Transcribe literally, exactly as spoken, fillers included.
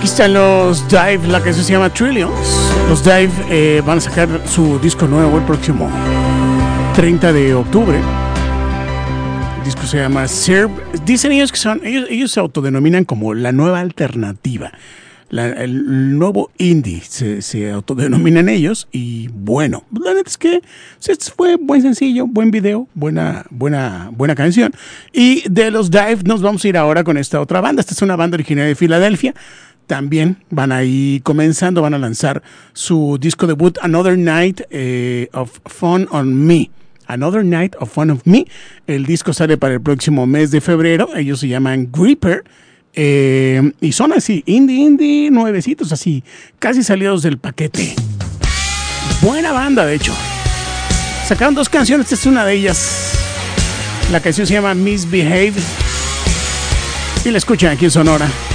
Aquí están los Dive, la canción se llama Trillions. Los Dive eh, van a sacar su disco nuevo el próximo treinta de octubre. El disco se llama Serve. Dicen ellos que son, ellos, ellos se autodenominan como la nueva alternativa. La, el nuevo indie se, se autodenominan ellos. Y bueno, la neta es que este fue buen sencillo, buen video, buena, buena, buena canción. Y de los Dive nos vamos a ir ahora con esta otra banda. Esta es una banda originaria de Filadelfia. También van ahí comenzando, van a lanzar su disco debut Another Night eh, of Fun on Me. Another Night of Fun on Me. El disco sale para el próximo mes de febrero. Ellos se llaman Gripper. Eh, y son así, indie, indie, nuevecitos, así, casi salidos del paquete. Buena banda, de hecho. Sacaron dos canciones, esta es una de ellas. La canción se llama Misbehave. Y la escuchan aquí en Sonora.